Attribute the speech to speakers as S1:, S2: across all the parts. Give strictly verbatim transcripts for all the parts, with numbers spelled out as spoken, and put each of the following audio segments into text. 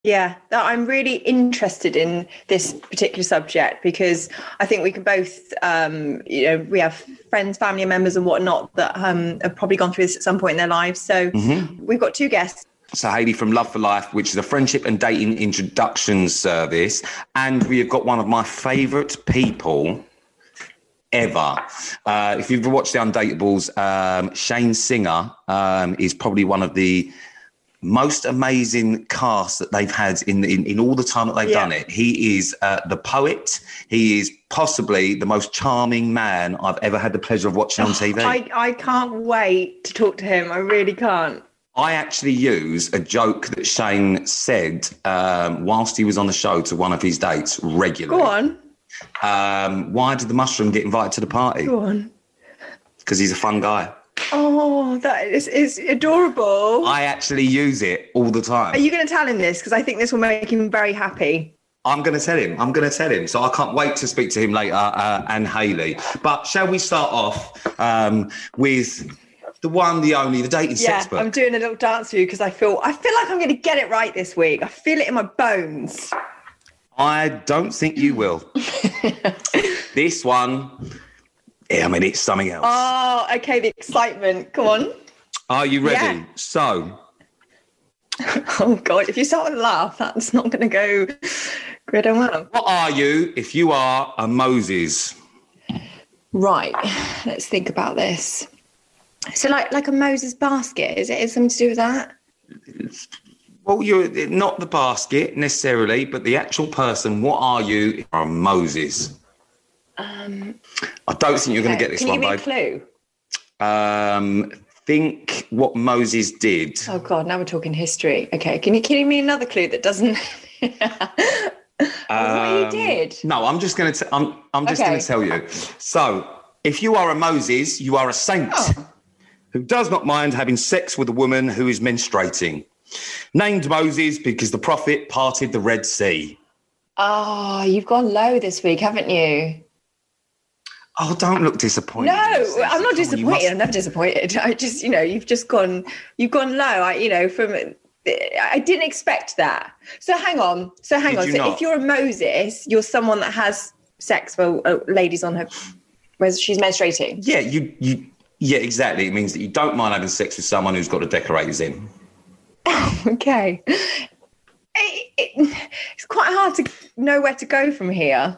S1: Yeah, that I'm really interested in this particular subject because I think we can both, um, you know, we have friends, family members and whatnot that um, have probably gone through this at some point in their lives. So mm-hmm. we've got two guests.
S2: So Hayley from Love for Life, which is a friendship and dating introduction service. And we have got one of my favourite people ever. Uh, if you've watched The Undateables, um, Shane Singer um, is probably one of the most amazing casts that they've had in, in, in all the time that they've yeah. done it. He is uh, the poet. He is possibly the most charming man I've ever had the pleasure of watching on T V.
S1: I, I can't wait to talk to him. I really can't.
S2: I actually use a joke that Shane said um, whilst he was on the show to one of his dates regularly.
S1: Go on.
S2: Um, why did the mushroom get invited to the party?
S1: Go on.
S2: Because he's a fun guy.
S1: Oh, that is, is adorable.
S2: I actually use it all the time.
S1: Are you going to tell him this? Because I think this will make him very happy.
S2: I'm going to tell him. I'm going to tell him. So I can't wait to speak to him later uh, and Hayley. But shall we start off um, with the one, the only, the dating
S1: yeah,
S2: sex book?
S1: I'm doing a little dance for you because I feel, I feel like I'm going to get it right this week. I feel it in my bones.
S2: I don't think you will. This one... Yeah, I mean, it's something else.
S1: Oh, okay, the excitement. Come on.
S2: Are you ready?
S1: Yeah.
S2: So.
S1: Oh, God, if you start with a laugh, that's not going to go good and well.
S2: What are you if you are a Moses?
S1: Right, let's think about this. So like like a Moses basket, is it is something to do with that?
S2: Well, you're not the basket necessarily, but the actual person. What are you if you're a Moses?
S1: Um,
S2: I don't think you're okay. going to get this
S1: Can
S2: one,
S1: you
S2: babe.
S1: Can you give me a clue?
S2: Um, think what Moses did.
S1: Oh, God, now we're talking history. Okay, can you give me another clue that doesn't... oh, um, what he did?
S2: No, I'm just going to I'm I'm just okay. going to tell you. So, if you are a Moses, you are a saint oh. who does not mind having sex with a woman who is menstruating. Named Moses because the prophet parted the Red Sea.
S1: Oh, you've gone low this week, haven't you?
S2: Oh, don't look disappointed.
S1: No, I'm not disappointed. Must... I'm never disappointed. I just, you know, you've just gone, you've gone low. I, you know, from, I didn't expect that. So hang on. So hang Did on. You so not? If you're a Moses, you're someone that has sex with uh, ladies on her, where she's menstruating.
S2: Yeah, you, you, yeah, exactly. It means that you don't mind having sex with someone who's got the decorators in.
S1: Okay. It, it, it's quite hard to know where to go from here.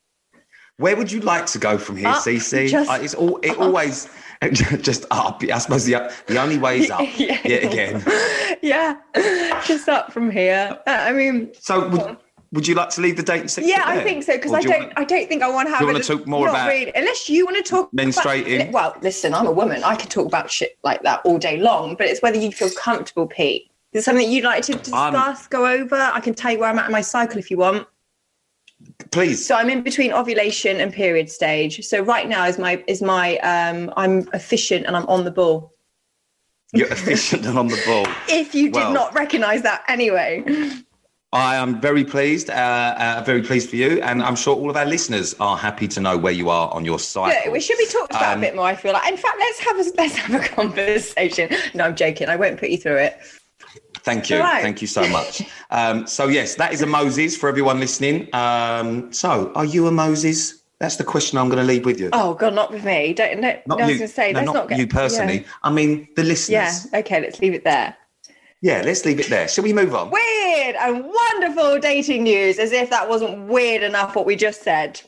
S2: Where would you like to go from here,
S1: up,
S2: Cece?
S1: just,
S2: uh, it's all it up. always just up. I suppose the the only way is up.
S1: yeah,
S2: Yet again.
S1: Yeah, just up from here. Uh, I mean,
S2: so would, would you like to leave the dating section?
S1: Yeah, I think so because I don't. Wanna, I don't think I want to have.
S2: Do you want to talk more about
S1: really, unless you want to talk
S2: menstruating?
S1: About, well, listen, I'm a woman. I could talk about shit like that all day long. But it's whether you feel comfortable, Pete. Is it something you'd like to discuss, um, go over? I can tell you where I'm at in my cycle if you want.
S2: Please.
S1: So I'm in between ovulation and period stage. So right now is my is my um I'm efficient and I'm on the ball.
S2: You're efficient and on the ball.
S1: If you did
S2: well,
S1: not recognise that anyway.
S2: I am very pleased, uh, uh, very pleased for you, and I'm sure all of our listeners are happy to know where you are on your cycle.
S1: Yeah, we should be talked about um, a bit more. I feel like. In fact, let's have a let's have a conversation. No, I'm joking. I won't put you through it.
S2: Thank you. Right. Thank you so much. um, so, yes, that is a Moses for everyone listening. Um, so, are you a Moses? That's the question I'm going to leave with you.
S1: Oh, God, not with me. Don't, no,
S2: not
S1: no,
S2: you.
S1: I was going to say,
S2: no,
S1: let's
S2: not,
S1: not get...
S2: you personally. Yeah. I mean, the listeners.
S1: Yeah, okay, let's leave it there.
S2: Yeah, let's leave it there. Shall we move on?
S1: Weird and wonderful dating news, as if that wasn't weird enough what we just said.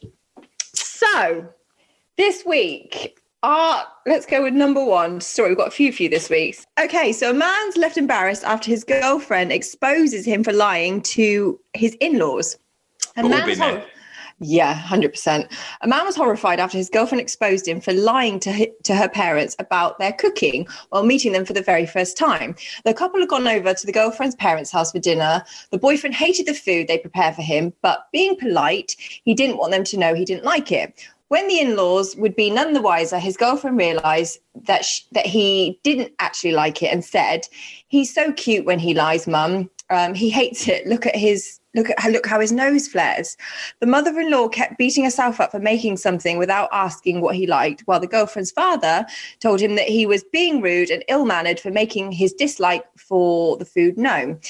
S1: So, this week... Uh, let's go with number one story. We've got a few for you this week. Okay, so a man's left embarrassed after his girlfriend exposes him for lying to his in-laws. A
S2: We've all been
S1: hor-
S2: there.
S1: Yeah, one hundred percent. A man was horrified after his girlfriend exposed him for lying to, hi- to her parents about their cooking while meeting them for the very first time. The couple had gone over to the girlfriend's parents' house for dinner. The boyfriend hated the food they prepared for him, but being polite, he didn't want them to know he didn't like it. When the in-laws would be none the wiser, his girlfriend realised that sh- that he didn't actually like it and said, "He's so cute when he lies, Mum. Um, he hates it. Look at his look at look how his nose flares." The mother-in-law kept beating herself up for making something without asking what he liked, while the girlfriend's father told him that he was being rude and ill-mannered for making his dislike for the food known.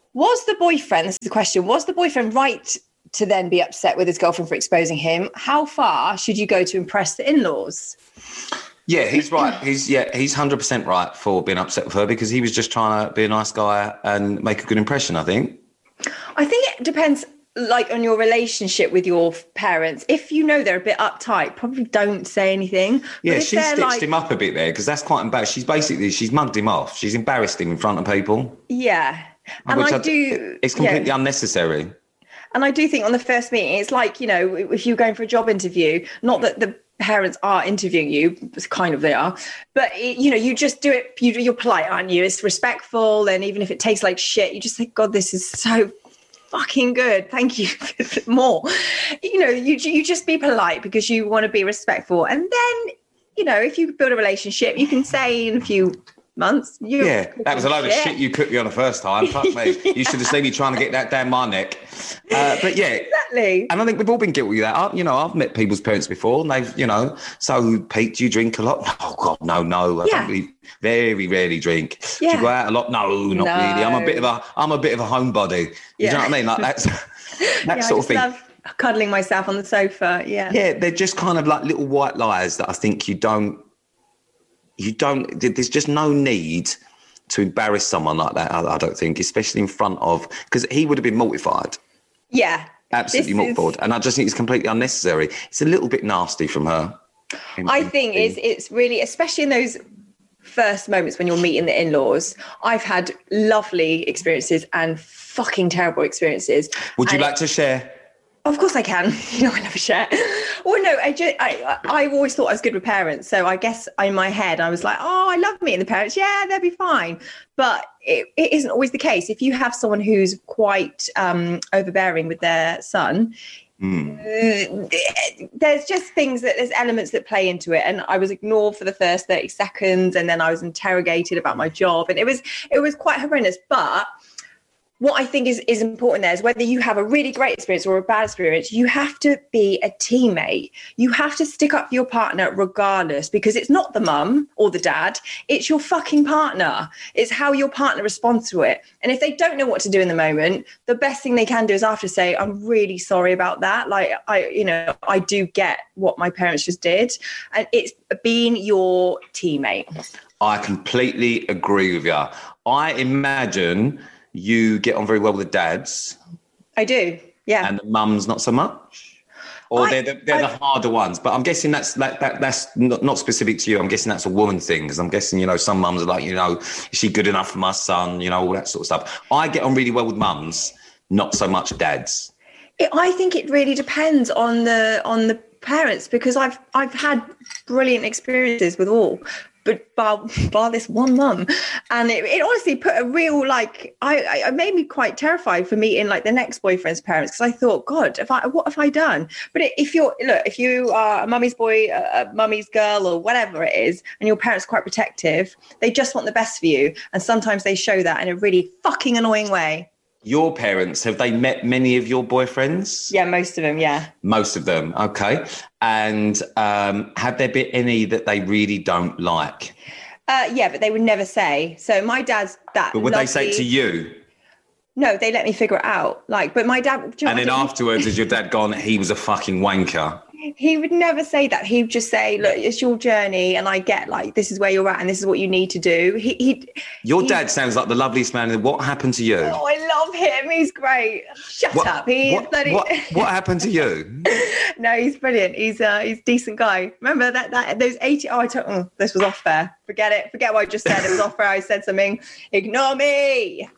S1: Was the boyfriend, this is the question, was the boyfriend right to then be upset with his girlfriend for exposing him? How far should you go to impress the in-laws?
S2: Yeah, he's right. He's yeah, he's one hundred percent right for being upset with her because he was just trying to be a nice guy and make a good impression, I think.
S1: I think it depends, like, on your relationship with your parents. If you know they're a bit uptight, probably don't say anything.
S2: Yeah, she stitched
S1: like...
S2: him up a bit there because that's quite embarrassing. She's basically, she's mugged him off. She's embarrassed him in front of people.
S1: Yeah. And I, I do...
S2: It's completely
S1: yeah.
S2: unnecessary.
S1: And I do think on the first meeting, it's like, you know, if you're going for a job interview, not that the parents are interviewing you, it's kind of they are, but, it, you know, you just do it, you, you're polite, aren't you? It's respectful. And even if it tastes like shit, you just think, God, this is so fucking good. Thank you for more. You know, you, you just be polite because you want to be respectful. And then, you know, if you build a relationship, you can say in a few months.
S2: Yeah, that was a load shit. of shit you cooked me on the first time. Fuck me.
S1: yeah.
S2: You should have seen me trying to get that down my neck. Uh, but yeah,
S1: exactly.
S2: And I think we've all been guilty of that. I, you know, I've met people's parents before, and they've, you know, so Pete, do you drink a lot? Oh God, no, no. I
S1: yeah.
S2: don't really, very rarely drink.
S1: Yeah.
S2: Do you go out a lot? No, not
S1: no.
S2: really. I'm a bit of a, I'm a bit of a homebody. You
S1: yeah.
S2: know what I mean? Like that's that
S1: yeah,
S2: sort
S1: I
S2: of thing.
S1: Love cuddling myself on the sofa. Yeah.
S2: Yeah, they're just kind of like little white lies that I think you don't. You don't, there's just no need to embarrass someone like that, I, I don't think, especially in front of, because he would have been mortified.
S1: Yeah.
S2: Absolutely mortified. Is... And I just think it's completely unnecessary. It's a little bit nasty from her.
S1: In, I think in, it's, it's really, especially in those first moments when you're meeting the in-laws, I've had lovely experiences and fucking terrible experiences.
S2: Would you
S1: and
S2: like to share?
S1: Of course I can. You know, I never share. Well, no, I just, I, I've always thought I was good with parents. So I guess in my head, I was like, oh, I love meeting the parents. Yeah, they'll be fine. But it, it isn't always the case. If you have someone who's quite um, overbearing with their son, mm. uh, there's just things that there's elements that play into it. And I was ignored for the first thirty seconds. And then I was interrogated about my job. And it was, it was quite horrendous. But what I think is, is important there is whether you have a really great experience or a bad experience, you have to be a teammate. You have to stick up for your partner regardless, because it's not the mum or the dad, it's your fucking partner. It's how your partner responds to it. And if they don't know what to do in the moment, the best thing they can do is after say, I'm really sorry about that. Like, I, you know, I do get what my parents just did. And it's being your teammate.
S2: I completely agree with you. I imagine you get on very well with the dads.
S1: I do, yeah.
S2: And the mums not so much? Or I, they're, the, they're I, the harder ones. But I'm guessing that's that, that that's not, not specific to you. I'm guessing that's a woman thing, because I'm guessing, you know, some mums are like, you know, is she good enough for my son? You know, all that sort of stuff. I get on really well with mums, not so much dads.
S1: It, I think it really depends on the on the parents, because I've I've had brilliant experiences with all. But bar, bar this one mum, and it, it honestly put a real like I, I it made me quite terrified for meeting like the next boyfriend's parents, because I thought, God, if I what have I done? But if you're look, if you are a mummy's boy, a, a mummy's girl, or whatever it is, and your parents are quite protective, they just want the best for you, and sometimes they show that in a really fucking annoying way.
S2: Your parents, have they met many of your boyfriends?
S1: Yeah, most of them, yeah.
S2: Most of them, okay. And um, have there been any that they really don't like?
S1: Uh, yeah, but they would never say. So my dad's that
S2: But would
S1: lovely...
S2: they say it to you?
S1: No, they let me figure it out. Like, but my dad... You know,
S2: and then afterwards, has your dad gone, he was a fucking wanker?
S1: He would never say that. He would just say, look, it's your journey, and I get, like, this is where you're at and this is what you need to do. He, he
S2: Your
S1: he,
S2: dad sounds like the loveliest man. What happened to you?
S1: Oh, I love him. He's great. Shut
S2: what,
S1: up. He's
S2: what,
S1: bloody...
S2: What, what happened to you?
S1: No, he's brilliant. He's uh, he's a decent guy. Remember that, that those eighty... Oh, I told... Oh, this was off fair. Forget it. Forget what I just said. It was off fair. I said something. Ignore me.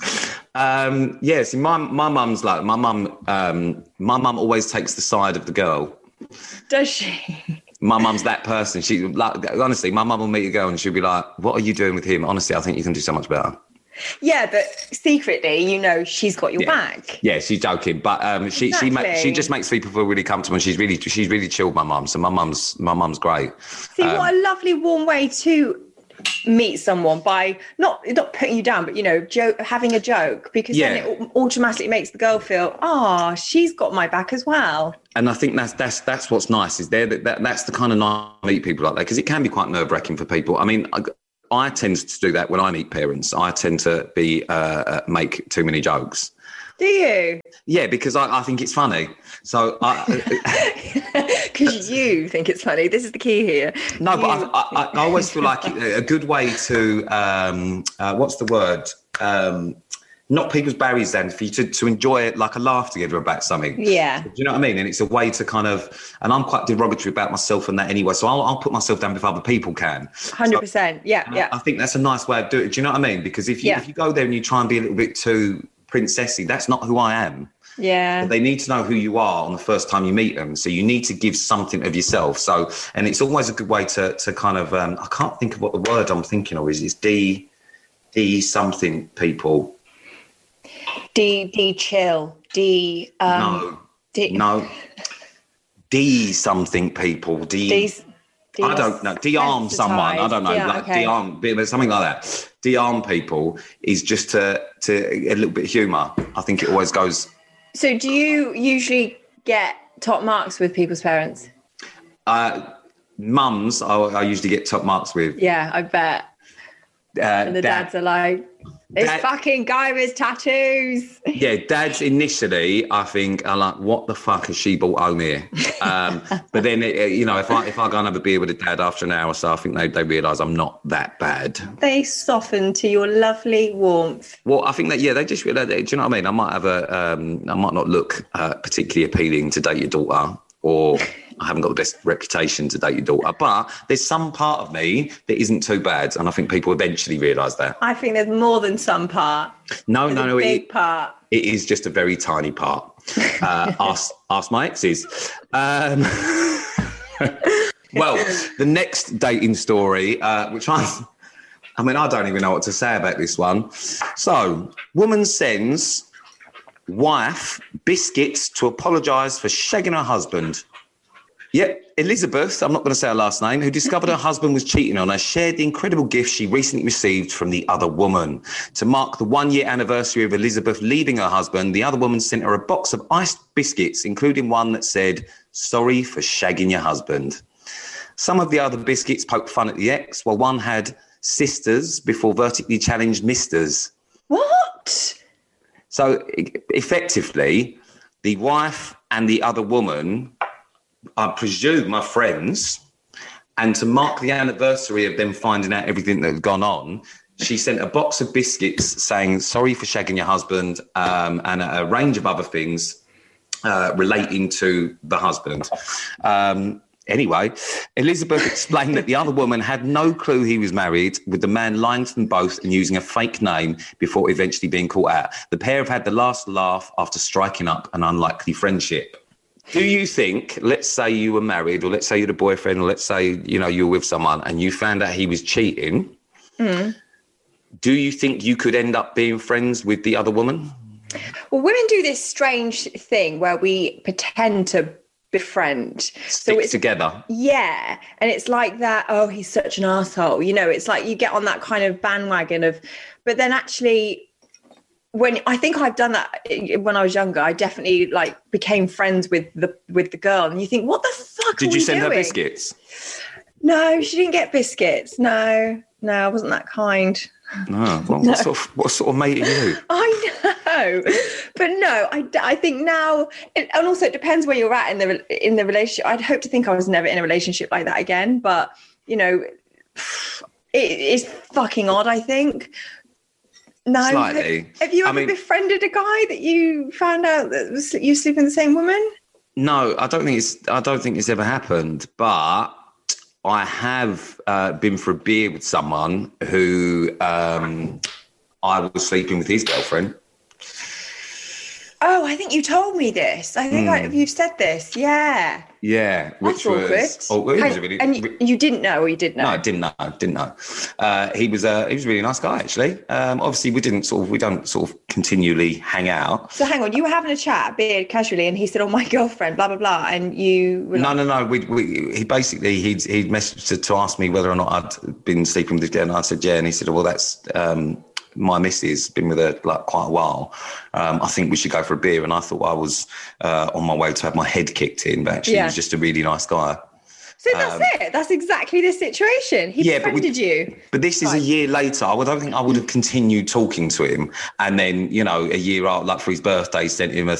S2: Um, yeah, see, my, my mum's like... My mum, um, my mum always takes the side of the girl.
S1: Does she?
S2: My mum's that person. She like honestly, my mum will meet a girl and she'll be like, "What are you doing with him? Honestly, I think you can do so much better."
S1: Yeah, but secretly, you know, she's got your
S2: yeah.
S1: back.
S2: Yeah, she's joking, but um, she exactly. she ma- she just makes people feel really comfortable. And she's really she's really chilled. My mum, so my mum's my mum's great.
S1: See, um, what a lovely, warm way to meet someone, by not not putting you down, but you know, joke, having a joke, because yeah. then it automatically makes the girl feel, oh, she's got my back as well.
S2: And I think that's that's that's what's nice, is there that, that that's the kind of nice meet people like that, because it can be quite nerve wracking for people. I mean, I, I tend to do that when I meet parents. I tend to be uh, uh, make too many jokes.
S1: Do you?
S2: Yeah, because I, I think it's funny. So
S1: because you think it's funny. This is the key here.
S2: No,
S1: you...
S2: but I, I, I always feel like a good way to um, uh, what's the word? Um, knock people's barriers down for you to, to enjoy it, like a laugh together about something.
S1: Yeah.
S2: Do you know what I mean? And it's a way to kind of, and I'm quite derogatory about myself and that anyway. So I'll, I'll put myself down before other people can.
S1: one hundred percent.
S2: So,
S1: yeah. Yeah.
S2: I, I think that's a nice way of doing it. Do you know what I mean? Because if you,
S1: yeah.
S2: if you go there and you try and be a little bit too princessy, that's not who I am.
S1: Yeah.
S2: But they need to know who you are on the first time you meet them. So you need to give something of yourself. So, and it's always a good way to, to kind of, um, I can't think of what the word I'm thinking of is. It's D, D something people.
S1: D, D chill. D, um,
S2: no,
S1: D,
S2: no, D something people. D,
S1: D's, D
S2: I don't know. De-arm someone. I don't know.
S1: Yeah,
S2: like
S1: okay.
S2: De-arm, something like that. De-arm people is just to, to a little bit of humour. I think it always goes.
S1: So do you usually get top marks with people's parents?
S2: Uh, mums, I, I usually get top marks with.
S1: Yeah, I bet.
S2: Uh,
S1: and the
S2: dad,
S1: dads are like, this
S2: dad,
S1: fucking guy with tattoos.
S2: Yeah, dads initially, I think, are like, what the fuck has she brought home here? Um, but then, it, you know, if I if I go and have a beer with a dad after an hour or so, I think they, they realise I'm not that bad.
S1: They soften to your lovely warmth.
S2: Well, I think that, yeah, they just realise, do you know what I mean? I might have a, um, I might not look uh, particularly appealing to date your daughter, or I haven't got the best reputation to date your daughter, but there's some part of me that isn't too bad, and I think people eventually realise that.
S1: I think there's more than some part.
S2: No,
S1: there's
S2: no,
S1: a
S2: no.
S1: big
S2: it,
S1: part.
S2: It is just a very tiny part. Uh, ask, ask my exes. Um, well, the next dating story, uh, which I, I mean, I don't even know what to say about this one. So, woman sends wife biscuits to apologise for shagging her husband. Yep, Elizabeth, I'm not going to say her last name, who discovered her husband was cheating on her, shared the incredible gift she recently received from the other woman. To mark the one-year anniversary of Elizabeth leaving her husband, the other woman sent her a box of iced biscuits, including one that said, "Sorry for shagging your husband." Some of the other biscuits poked fun at the ex, while one had sisters before vertically challenged misters.
S1: What?
S2: So, effectively, the wife and the other woman, I presume, are friends, and to mark the anniversary of them finding out everything that had gone on, she sent a box of biscuits saying, "Sorry for shagging your husband," um, and a, a range of other things uh, relating to the husband. Um, anyway, Elizabeth explained that the other woman had no clue he was married, with the man lying to them both and using a fake name before eventually being caught out. The pair have had the last laugh after striking up an unlikely friendship. Do you think, let's say you were married, or let's say you're the boyfriend, or let's say, you know, you were with someone and you found out he was cheating, mm. do you think you could end up being friends with the other woman?
S1: Well, women do this strange thing where we pretend to befriend.
S2: Stick
S1: so it's
S2: together.
S1: Yeah. And it's like that, oh, he's such an asshole. You know, it's like you get on that kind of bandwagon of, but then actually, when I think I've done that when I was younger, I definitely like became friends with the with the girl, and you think, what the fuck?
S2: Did
S1: are
S2: you
S1: we
S2: send
S1: doing?
S2: her biscuits?
S1: No, she didn't get biscuits. No, no, I wasn't that kind.
S2: No, well, no. What sort of what sort of mate are you?
S1: I know, but no, I, I think now, and also it depends where you're at in the in the relationship. I'd hope to think I was never in a relationship like that again, but you know, it is fucking odd, I think. No,
S2: Slightly.
S1: Have, have you ever
S2: I mean,
S1: befriended a guy that you found out that was, you sleep with the same woman?
S2: No, I don't think it's. I don't think it's ever happened. But I have uh, been for a beer with someone who um, I was sleeping with his girlfriend.
S1: Oh, I think you told me this. I think mm. I, you've said this. Yeah.
S2: Yeah, which
S1: That's awkward.
S2: was oh, it was a really,
S1: and you, you didn't know, or you did know?
S2: No, I didn't know. Didn't know. Uh, he was a he was a really nice guy, actually. Um, obviously, we didn't sort of we don't sort of continually hang out.
S1: So hang on, you were having a chat, beer casually, and he said, "Oh, my girlfriend, blah blah blah," and you were
S2: no,
S1: like,
S2: no, no. We we he basically he'd he'd messaged to, to ask me whether or not I'd been sleeping with this girl, and I said yeah, and he said, "Well, that's." Um, my missus, been with her like quite a while. Um, I think we should go for a beer. And I thought I was uh, on my way to have my head kicked in, but actually yeah. he was just a really nice guy.
S1: So that's um, it. That's exactly the situation. He yeah, befriended we, you.
S2: But this is right. a year later. I, would, I don't think I would have continued talking to him. And then, you know, a year out, like for his birthday, sent him a